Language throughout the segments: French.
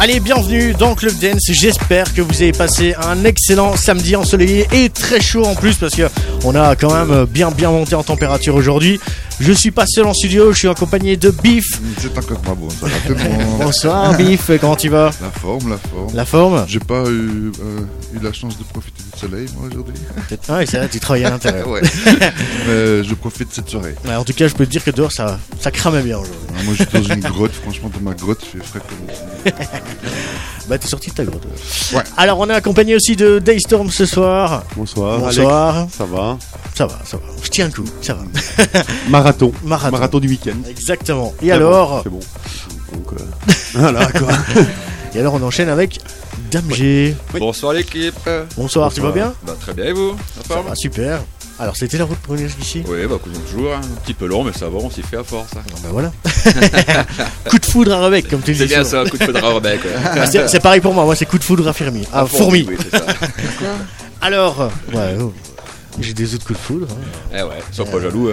Allez, bienvenue dans Club Dance. J'espère que vous avez passé un excellent samedi ensoleillé et très chaud en plus parce que on a quand même bien monté en température aujourd'hui. Je suis pas seul en studio, je suis accompagné de Biff. C'est encore pas bon, ça va tout le monde. Bonsoir Biff, comment tu vas? La forme. J'ai pas eu la chance de profiter du soleil moi aujourd'hui. Ah oui, c'est vrai, tu travailles à l'intérieur. Ouais. Mais je profite de cette soirée. Ouais, en tout cas, je peux te dire que dehors ça cramait bien aujourd'hui. Moi j'étais dans une grotte, franchement dans ma grotte il fait frais comme ça. Bah t'es sorti de ta grotte. Ouais. Alors on est accompagné aussi de Daystorm ce soir. Bonsoir. Bonsoir. Alex, ça va. Je tiens le coup, ça va. Marathon du week-end. Exactement. Et alors C'est bon. Donc, voilà quoi. Et alors on enchaîne avec Dame G. Oui. Bonsoir l'équipe. Bonsoir, tu vas bien? Bah, très bien et vous? Ça va, super. Alors c'était la route pour venir jusqu'ici? Oui, bah comme toujours, un petit peu long mais ça va, on s'y fait à force. Hein. Bah voilà. Coup de foudre à Rebec comme tu dis. C'est bien ça, coup de foudre à Rebec. Ouais. C'est pareil pour moi c'est coup de foudre à Fourmi. Ah, Fourmi. Oui, c'est ça. Alors, ouais, j'ai des autres coups de foudre. Eh ouais, sois pas jaloux.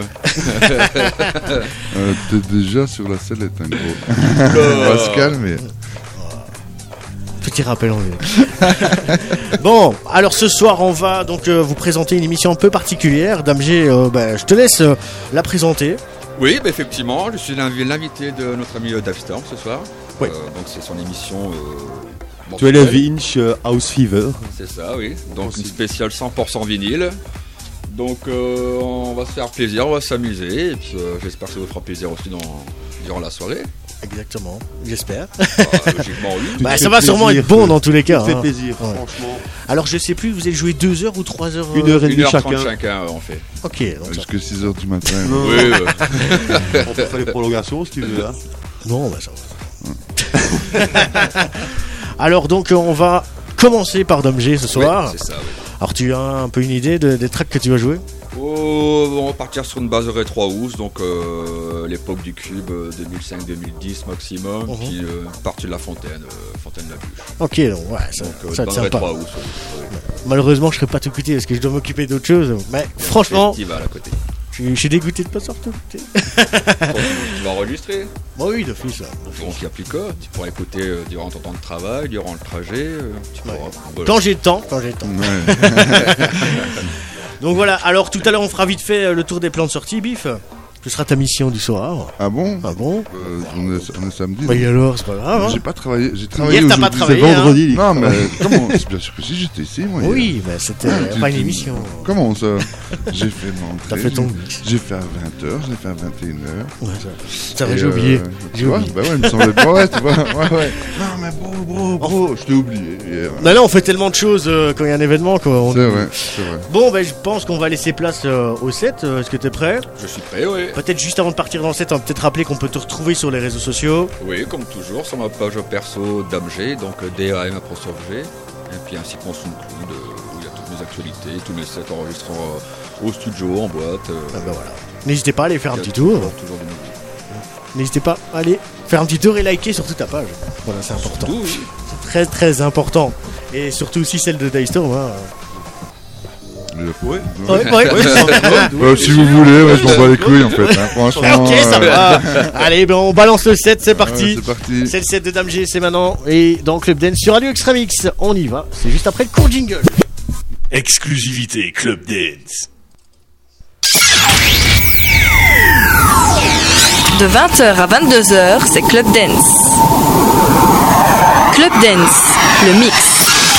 T'es déjà sur la sellette un gros. On va se calmer. Petit rappel en vie. Bon, alors ce soir on va donc vous présenter une émission un peu particulière. Dame G, je te laisse la présenter. Oui, bah, effectivement, je suis l'invité de notre ami Daystorm ce soir. Oui. Donc c'est son émission. Tu es le Vinch House Fever. C'est ça, oui. Donc une spéciale 100% vinyle. Donc on va se faire plaisir, on va s'amuser. Et puis j'espère que ça vous fera plaisir aussi durant la soirée. Exactement, j'espère. Logiquement, oui. Ça va sûrement être bon dans tous les cas. Ça fait plaisir, Ouais. franchement. Alors je sais plus, vous avez joué 2 heures ou 3 heures 1h30 chacun, on fait. Ok, donc Jusque 6h du matin. Non. Oui, On peut faire les prolongations si tu veux. Hein. non, ça va. Alors donc on va commencer par Dame G ce soir. Oui, c'est ça, oui. Alors tu as un peu une idée des tracks que tu vas jouer? On va partir sur une base de Retro House, donc l'époque du Cube 2005-2010 maximum, puis partie de la Fontaine la Bûche. Ok, donc ouais, ça Donc te sert pas. Retro House, ouais. Malheureusement je serai pas tout écouté parce que je dois m'occuper d'autres choses. Mais franchement, Festival à côté. je suis dégoûté de pas sortir écouter. Tu vas enregistrer. Bon oui, d'office. Donc il y a plus qu'à, tu pourras écouter durant ton temps de travail, durant le trajet. Tu pourras, voilà. Quand j'ai le temps. Ouais. Donc voilà, alors tout à l'heure on fera vite fait le tour des plans de sortie, Biff. Ce sera ta mission du soir. Ah bon? Ah bon? On est samedi. Bah et alors, c'est pas grave. Hein. J'ai pas travaillé. J'ai travaillé Hier t'as aujourd'hui. pas travaillé. C'est vendredi. Non mais comment? C'est bien sûr que si j'étais ici moi. Oui, mais c'était pas une émission. Comment ça? J'ai fait l'entrée. T'as fait ton mix. J'ai fait à 20h, j'ai fait à 21h. Ouais, ça va, j'ai oublié. Tu vois? Bah ouais, il me semblait pas. Ouais, tu vois. Ouais. Non mais bro, je t'ai oublié. Là on fait tellement de choses quand il y a un événement quoi. C'est vrai. Bon, je pense qu'on va laisser place au set. Est-ce que t'es prêt? Je suis prêt, oui. Peut-être juste avant de partir dans le set, on va peut-être rappeler qu'on peut te retrouver sur les réseaux sociaux. Oui, comme toujours, sur ma page perso DAMG, donc DAM apostrophe G, et puis ainsi que mon SoundCloud où il y a toutes mes actualités, tous mes sets enregistrés au studio, en boîte. Ah bah voilà. N'hésitez pas à aller faire un il y a petit tour. Toujours des nouveaux. N'hésitez pas à aller faire un petit tour et liker surtout ta page. Voilà, c'est important. Surtout, oui. C'est très très important. Et surtout aussi celle de Daystorm. Hein. Ouais. Ouais. Si vous voulez, je m'en bats les couilles en fait. Hein, franchement. Ok, ça va. Allez, on balance le set, c'est parti. Ouais, c'est parti. C'est le set de Dame G, c'est maintenant. Et dans Club Dance sur Radio Extramix, on y va. C'est juste après le court jingle. Exclusivité Club Dance. De 20h à 22h, c'est Club Dance. Club Dance, le mix.